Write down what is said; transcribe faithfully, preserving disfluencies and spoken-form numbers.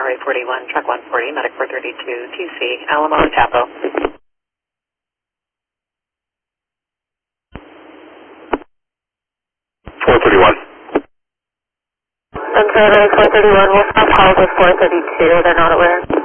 runway forty-one, truck one forty, medic four thirty-two, T C, Alamo, Tapo. four thirty-one. Center four thirty-one, we'll stop calls with four thirty-two, they're not aware.